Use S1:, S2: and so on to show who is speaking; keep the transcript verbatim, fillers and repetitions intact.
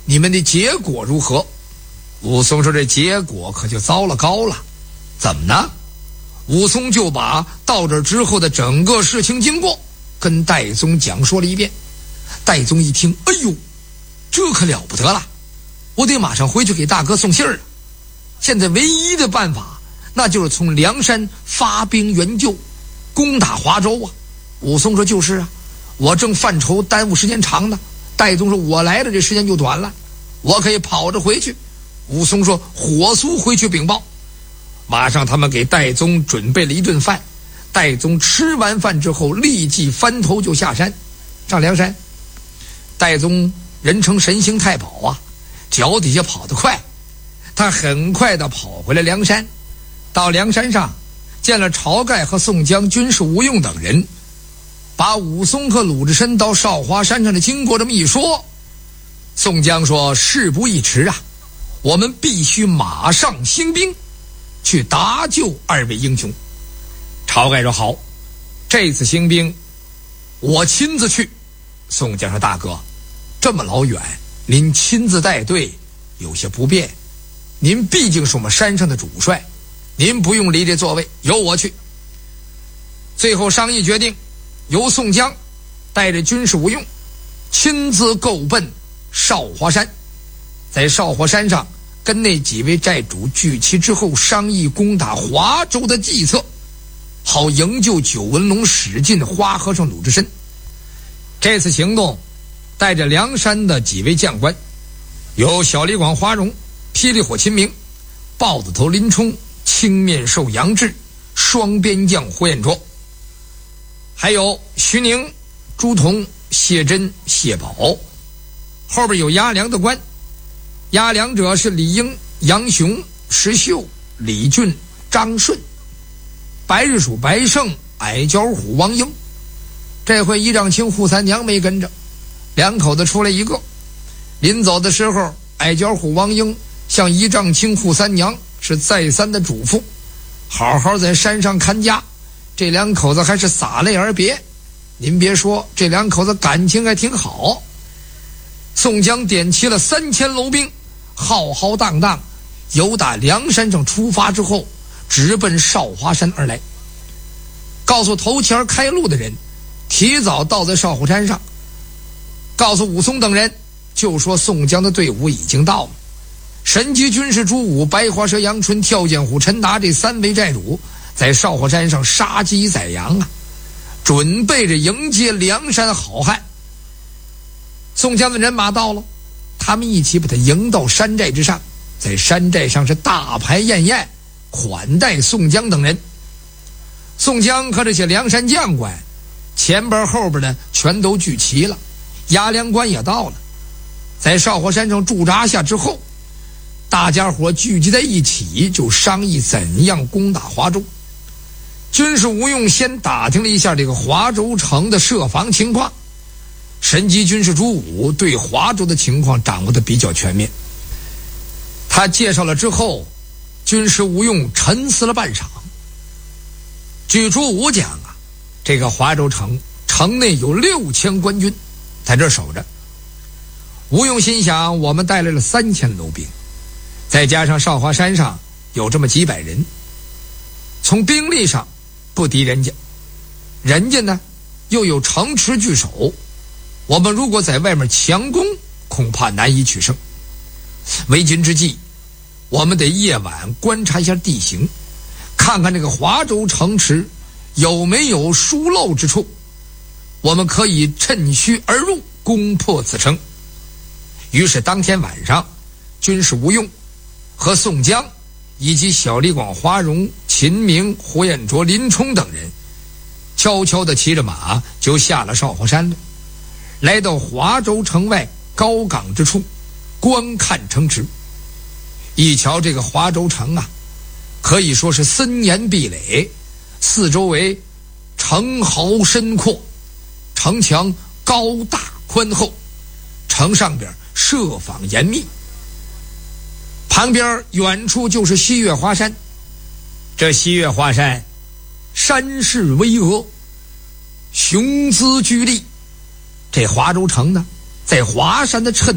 S1: 你们的结果如何？武松说这结果可就糟了糕了。怎么呢？武松就把到这之后的整个事情经过跟戴宗讲说了一遍。戴宗一听，哎呦，这可了不得了，我得马上回去给大哥送信儿了。现在唯一的办法，那就是从梁山发兵援救，攻打华州啊。武松说就是啊，我正犯愁耽误时间长呢。戴宗说我来了这时间就短了，我可以跑着回去。武松说火速回去禀报。马上他们给戴宗准备了一顿饭，戴宗吃完饭之后立即翻头就下山上梁山。戴宗人称神行太保啊，脚底下跑得快，他很快的跑回了梁山。到梁山上见了晁盖和宋江、军师吴用等人，把武松和鲁智深到少华山上的经过这么一说。宋江说事不宜迟啊，我们必须马上兴兵去搭救二位英雄。晁盖说好，这次兴兵我亲自去。宋江说大哥，这么老远您亲自带队有些不便，您毕竟是我们山上的主帅，您不用离这座位，由我去。最后商议决定，由宋江带着军师吴用亲自够奔少华山，在少华山上跟那几位寨主聚齐之后，商议攻打华州的计策，好营救九纹龙史进、花和尚鲁智深。这次行动带着梁山的几位将官，有小李广花荣、霹雳火秦明、豹子头林冲、青面兽杨志、双边将呼延灼，还有徐宁、朱仝、谢珍、谢宝。后边有押粮的官，押粮者是李应、杨雄、石秀、李俊、张顺。白日鼠白胜、矮脚虎王英。这回一丈青扈三娘没跟着，两口子出来一个。临走的时候，矮脚虎王英向一丈青扈三娘是再三的嘱咐，好好在山上看家。这两口子还是洒泪而别。您别说，这两口子感情还挺好。宋江点齐了三千楼兵，浩浩荡荡由打梁山上出发之后，直奔少华山而来。告诉头前开路的人，提早到在少华山上，告诉武松等人，就说宋江的队伍已经到了。神机军师朱武、白花蛇杨春、跳涧虎陈达这三位寨主在少华山上杀鸡宰羊啊，准备着迎接梁山好汉。宋江的人马到了，他们一起把他迎到山寨之上，在山寨上是大排宴宴，款待宋江等人。宋江和这些梁山将官前边后边呢全都聚齐了，押粮官也到了。在少华山上驻扎下之后，大家伙聚集在一起，就商议怎样攻打华州。军师吴用先打听了一下这个华州城的设防情况，神机军师朱武对华州的情况掌握的比较全面。他介绍了之后，军师吴用沉思了半晌。据朱武讲啊，这个华州城城内有六千官军在这守着。吴用心想，我们带来了三千楼兵，再加上少华山上有这么几百人，从兵力上不敌人家，人家呢又有城池据守，我们如果在外面强攻，恐怕难以取胜。为今之计，我们得夜晚观察一下地形，看看这个华州城池有没有疏漏之处，我们可以趁虚而入，攻破此城。于是当天晚上，军师吴用和宋江以及小李广、花荣、秦明、胡延灼、林冲等人悄悄地骑着马就下了少华山了，来到华州城外高岗之处观看城池。一瞧这个华州城啊，可以说是森严壁垒，四周围城壕深阔，城墙高大宽厚，城上边设防严密。旁边远处就是西岳华山，这西岳华山山势巍峨，雄姿巨丽。这华州城呢，在华山的衬